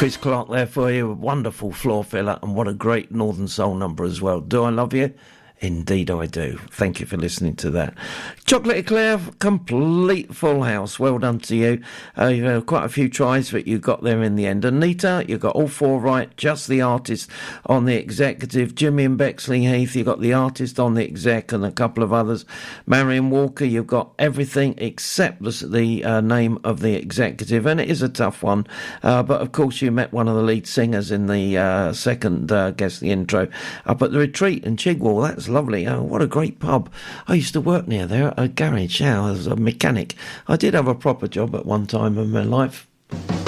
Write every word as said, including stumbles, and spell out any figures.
Chris Clark there for you, a wonderful floor filler, and what a great Northern Soul number as well. Do I love you? Indeed I do. Thank you for listening to that. Chocolate Eclair, complete full house. Well done to you. Uh, you've had quite a few tries, but you got there in the end. Anita, you got all four right. Just the artist on the executive. Jimmy and Bexley Heath, you got the artist on the exec and a couple of others. Marion Walker, you've got everything except the, the uh, name of the executive, and it is a tough one. Uh, but of course, you met one of the lead singers in the uh, second, uh, guess the intro, up at the Retreat in Chigwell. That's lovely. Oh, what a great pub. I used to work near there at a garage, yeah, as a mechanic. I did have a proper job at one time in my life.